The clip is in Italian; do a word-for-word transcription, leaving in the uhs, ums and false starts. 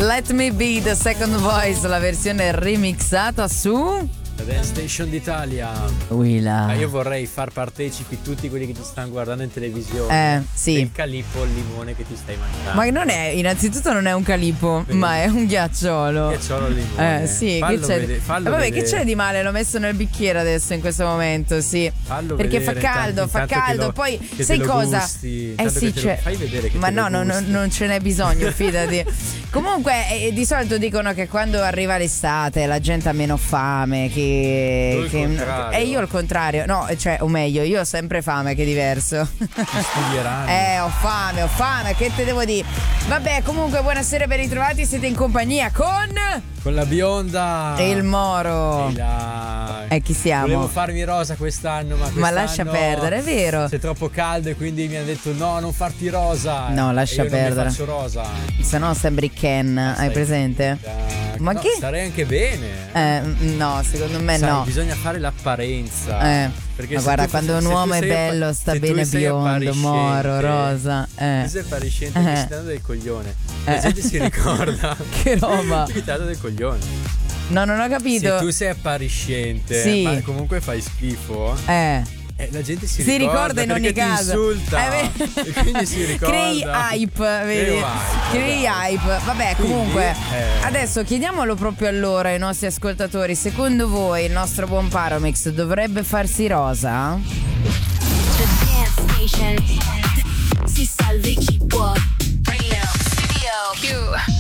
Let Me Be The Second Voice, la versione remixata su la Dance Station d'Italia. Willa. Ma io vorrei far partecipi tutti quelli che ti stanno guardando in televisione. Eh, sì. Il calippo al limone che ti stai mangiando. Ma non è, innanzitutto non è un calippo, Vedi? ma è un ghiacciolo. Ghiacciolo al limone. Eh, sì, fallo che c'è? vede- fallo Eh, vabbè, vedere. che c'è di male? L'ho messo nel bicchiere adesso in questo momento, sì. Fallo Perché vedere, fa caldo, intanto- fa intanto che caldo. lo- Poi che sai te lo cosa? gusti, Eh intanto sì, che te lo- c'è. fai vedere che Ma te no, lo no, no, gusti. non ce n'è bisogno, fidati. Comunque, eh, di solito dicono che quando arriva l'estate la gente ha meno fame. Che, Tu il che... contrario. E io il contrario, no, cioè, o meglio, io ho sempre fame, che è diverso. Ci studieranno. Eh, ho fame, ho fame, che te devo dire? Vabbè, comunque, buonasera, ben ritrovati. Siete in compagnia con Con la bionda il Moro. E la... E chi siamo? Volevo farmi rosa quest'anno, ma quest'anno Ma lascia perdere, è vero. C'è troppo caldo e quindi mi hanno detto no, non farti rosa. No, lascia e io perdere. Non mi faccio rosa. Se no sembri Ken, hai Stai presente? zitta. Ma no, che? starei anche bene. Eh, no, secondo me Sai, no. bisogna fare l'apparenza. Eh, Perché ma se guarda, tu- quando un se tu uomo è sei bello appa- sta se tu bene sei biondo, appariscente, moro, rosa. Eh. Tu sei appariscente, Eh. mi stai dando del coglione. La Eh. gente si ricorda Che roba. che ti ha dato del coglione. No, non ho capito. Se tu sei appariscente, Sì. ma comunque fai schifo, Eh. eh, la gente si, Si ricorda ricorda in ogni perché caso. ti insulta. Eh, beh. E quindi si ricorda. Crei hype, vedi? Crei hype, Crei esatto. hype. Vabbè, Quindi, comunque, eh. adesso chiediamolo proprio a loro, ai nostri ascoltatori. Secondo voi il nostro buon Paromix dovrebbe farsi rosa? The Dance Station. Si salvi chi può. Radio Studio Q.